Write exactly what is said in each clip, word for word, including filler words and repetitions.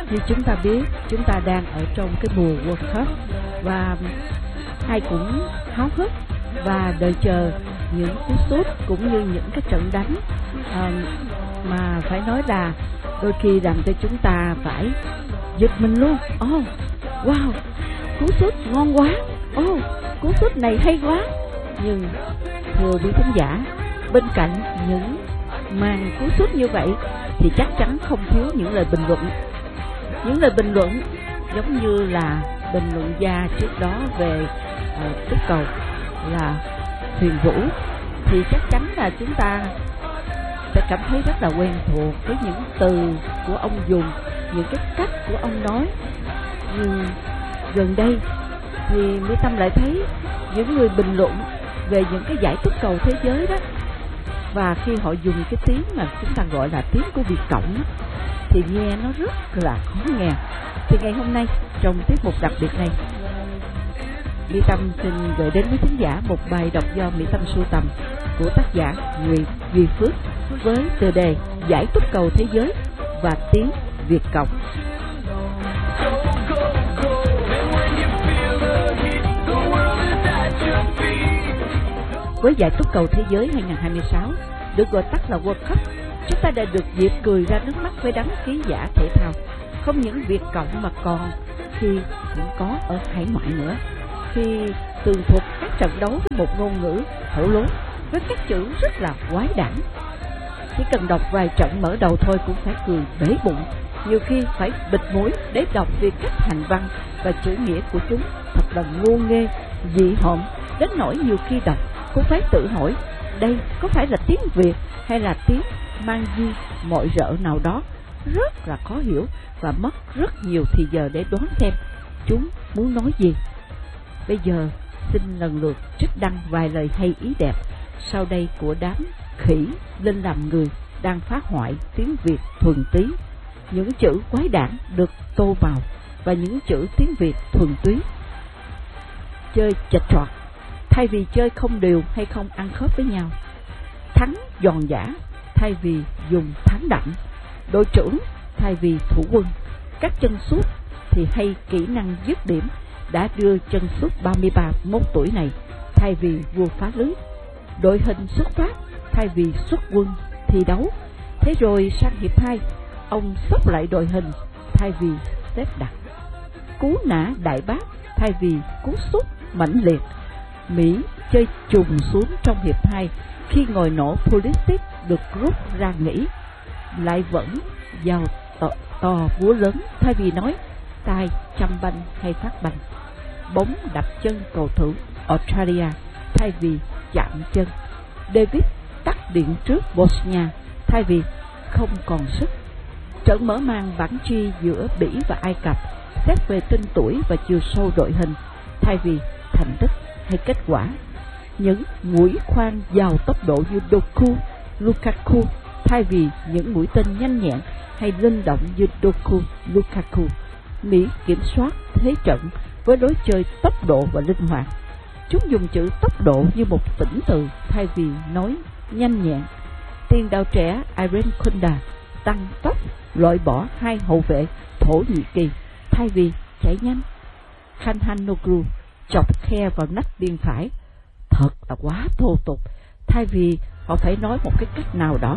Như chúng ta biết, chúng ta đang ở trong cái mùa World Cup và ai cũng háo hức và đợi chờ những cú sút cũng như những cái trận đánh à, mà phải nói là đôi khi làm cho chúng ta phải giật mình luôn. Oh, wow, cú sút ngon quá. Oh, cú sút này hay quá. Nhưng thưa quý khán giả, bên cạnh những màn cú sút như vậy thì chắc chắn không thiếu những lời bình luận. Những lời bình luận giống như là bình luận gia trước đó về uh, túc cầu là Huyền Vũ, thì chắc chắn là chúng ta sẽ cảm thấy rất là quen thuộc với những từ của ông dùng, những cái cách của ông nói. Nhưng gần đây thì Mỹ Tâm lại thấy những người bình luận về những cái giải túc cầu thế giới đó, và khi họ dùng cái tiếng mà chúng ta gọi là tiếng của Việt Cộng thì nghe nó rất là khó nghe. Thì ngày hôm nay trong tiết mục đặc biệt này, Mỹ Tâm xin gửi đến với khán giả một bài đọc do Mỹ Tâm sưu tầm của tác giả Nguyễn Duy Phước với tựa đề Giải túc cầu thế giới và tiếng Việt Cộng. Với giải túc cầu thế giới hai không hai sáu, được gọi tắt là World Cup, chúng ta đã được dịp cười ra nước mắt với đám ký giả thể thao, không những Việt Cộng mà còn khi cũng có ở hải ngoại nữa, khi tường thuật các trận đấu với một ngôn ngữ thổ lố với các chữ rất là quái đản. Chỉ cần đọc vài trận mở đầu thôi cũng phải cười bể bụng, nhiều khi phải bịt mũi để đọc về cách hành văn và chữ nghĩa của chúng thật là ngu nghê, dị hợm, đến nỗi nhiều khi đọc cũng phải tự hỏi đây có phải là tiếng Việt hay là tiếng mang di mọi rợ nào đó, rất là khó hiểu và mất rất nhiều thì giờ để đoán xem chúng muốn nói gì. Bây giờ xin lần lượt trích đăng vài lời hay ý đẹp sau đây của đám khỉ lên làm người đang phá hoại tiếng Việt thuần túy. Những chữ quái đản được tô màu và những chữ tiếng Việt thuần túy. Chơi chệch trọt thay vì chơi không đều hay không ăn khớp với nhau. Thắng giòn giã thay vì dùng thắng đậm. Đội trưởng thay vì thủ quân. Các chân sút thì hay kỹ năng dứt điểm đã đưa chân sút ba mươi ba mốt tuổi này thay vì vua phá lưới. Đội hình xuất phát thay vì xuất quân thi đấu. Thế rồi sang hiệp hai, ông sắp lại đội hình thay vì xếp đặt. Cú nã đại bác thay vì cú sút mãnh liệt. Mỹ chơi trùng xuống trong hiệp hai khi ngồi nổ Pulisic được rút ra nghỉ, lại vẫn vào to, to búa lớn thay vì nói tay chăm banh hay phát banh. Bóng đập chân cầu thủ Australia thay vì chạm chân. David tắt điện trước Bosnia thay vì không còn sức. Trận mở màn bảng chi giữa Bỉ và Ai Cập xét về tên tuổi và chiều sâu đội hình thay vì thành tích hay kết quả. Những mũi khoan giàu tốc độ như Doku, Lukaku thay vì những mũi tên nhanh nhẹn hay linh động như Doku, Lukaku. Mỹ kiểm soát thế trận với lối chơi tốc độ và linh hoạt. Chúng dùng chữ tốc độ như một phỉnh từ thay vì nói nhanh nhẹn. Tiền đạo trẻ Irene Kunda tăng tốc loại bỏ hai hậu vệ Thổ Nhĩ Kỳ thay vì chạy nhanh. Khanhanoglu chọc khe vào nách biên phải, thật là quá thô tục, thay vì họ phải nói một cái cách nào đó.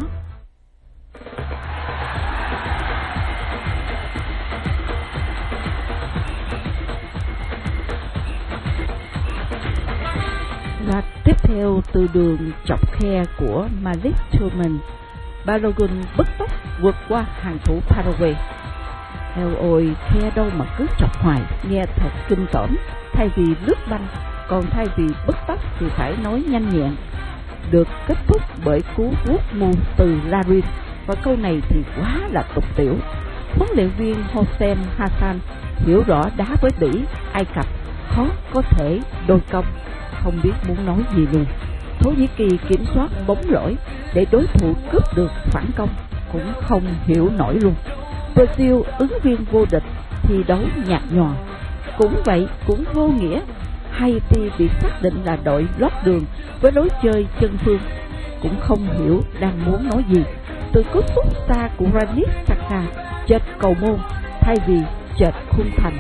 Và tiếp theo từ đường chọc khe của Malik Turman, Balogun bứt tốc vượt qua hàng thủ Paraguay. Eo ôi, khe đâu mà cứ chọc hoài, nghe thật kinh tởm, thay vì lướt banh, còn thay vì bứt tốc thì phải nói nhanh nhẹn. Được kết thúc bởi cú vuốt mù từ Larin, và câu này thì quá là tục tiểu. Huấn luyện viên Hossein Hassan hiểu rõ đá với Bỉ, Ai Cập khó có thể đôi công, không biết muốn nói gì luôn. Thổ Nhĩ Kỳ kiểm soát bóng lỗi để đối thủ cướp được phản công, cũng không hiểu nổi luôn. Brazil ứng viên vô địch thi đấu nhạt nhòa, cũng vậy cũng vô nghĩa. Haiti bị xác định là đội lót đường với lối chơi chân phương, cũng không hiểu đang muốn nói gì. Từ cú sút xa của Granit Xhaka chết cầu môn thay vì chệch khung thành.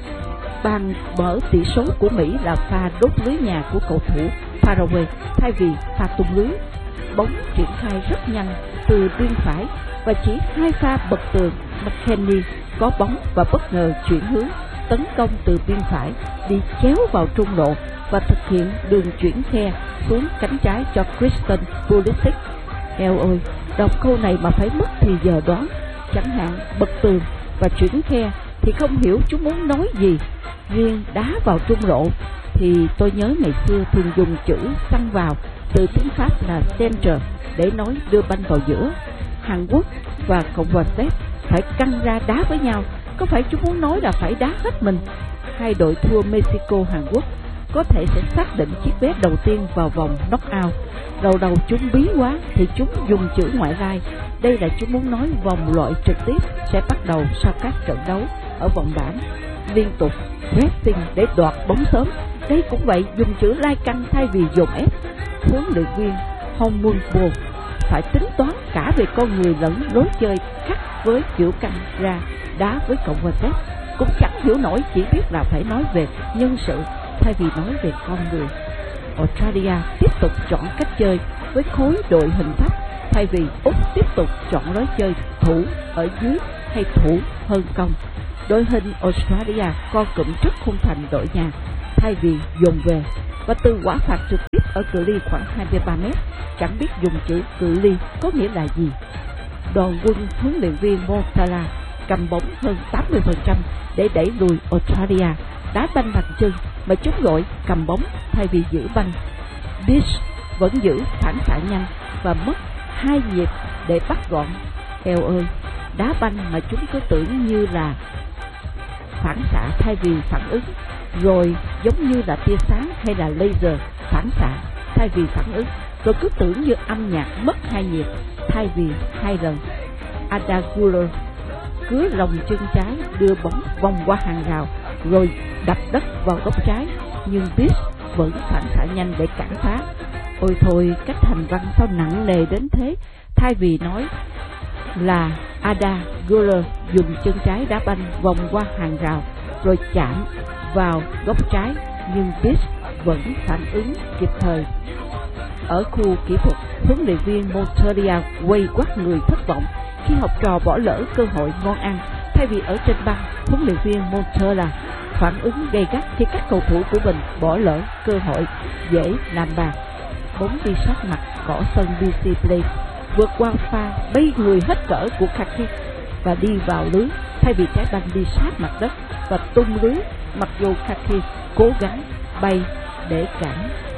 Bàn mở tỷ số của Mỹ là pha đốt lưới nhà của cầu thủ Paraguay thay vì pha tung lưới. Bóng triển khai rất nhanh từ biên phải và chỉ hai pha bật tường. McKennie có bóng và bất ngờ chuyển hướng tấn công từ biên phải đi chéo vào trung lộ và thực hiện đường chuyển khe xuống cánh trái cho Christian Pulisic. Eo ơi, đọc câu này mà phải mất thì giờ đoán. Chẳng hạn bật tường và chuyển khe thì không hiểu chúng muốn nói gì. Riêng đá vào trung lộ thì tôi nhớ ngày xưa thường dùng chữ xăng vào từ tiếng Pháp là centre để nói đưa banh vào giữa. Hàn Quốc và Cộng hòa Séc phải căng ra đá với nhau, có phải chúng muốn nói là phải đá hết mình? Hai đội thua Mexico, Hàn Quốc có thể sẽ xác định chiếc vé đầu tiên vào vòng knock-out. Đầu đầu chúng bí quá thì chúng dùng chữ ngoại lai. Đây là chúng muốn nói vòng loại trực tiếp sẽ bắt đầu sau các trận đấu ở vòng bảng. Liên tục pressing để đoạt bóng sớm. Đây cũng vậy, dùng chữ lai căng thay vì dồn ép. Huấn luyện viên Hong Moon Bo phải tính toán cả về con người lẫn lối chơi, khác với kiểu căng ra đá với Cộng hòa Séc. Cũng chẳng hiểu nổi, chỉ biết là phải nói về nhân sự thay vì nói về con người. Australia tiếp tục chọn cách chơi với khối đội hình thấp thay vì Úc tiếp tục chọn lối chơi thủ ở dưới hay thủ hơn công. Đội hình Australia co cụm trước khung thành đội nhà thay vì dồn về, và từ quả phạt trực tiếp ở cự ly khoảng hai mươi ba mét, chẳng biết dùng chữ cự ly có nghĩa là gì. Đoàn quân huấn luyện viên Montella cầm bóng hơn tám mươi phần trăm để đẩy lùi Australia, đá banh bằng chân mà chúng gọi cầm bóng thay vì giữ banh. Beach vẫn giữ phản xạ nhanh và mất hai nhịp để bắt gọn. Eo ơi, đá banh mà chúng cứ tưởng như là phản xạ thay vì phản ứng, rồi giống như là tia sáng hay là laser phản xạ thay vì phản ứng, rồi cứ tưởng như âm nhạc mất hai nhịp thay vì hai lần. Ada Guler cứ lòng chân trái đưa bóng vòng qua hàng rào rồi đập đất vào góc trái, nhưng Beach vẫn phản xạ nhanh để cản phá. Ôi thôi, cách hành văn sao nặng nề đến thế. Thay vì nói là Ada Guler dùng chân trái đá banh vòng qua hàng rào rồi chạm vào góc trái, nhưng Beach vẫn phản ứng kịp thời. Ở khu kỹ thuật, huấn luyện viên Montella quay quắt người thất vọng khi học trò bỏ lỡ cơ hội ngon ăn. Thay vì ở trên băng, huấn luyện viên Montella phản ứng gay gắt khi các cầu thủ của mình bỏ lỡ cơ hội dễ làm bàn. Bóng đi sát mặt cỏ sân bê xê Place, vượt qua pha bay người hết cỡ của Kaki và đi vào lưới, thay vì trái banh đi sát mặt đất và tung lưới, mặc dù Kaki cố gắng bay để cản.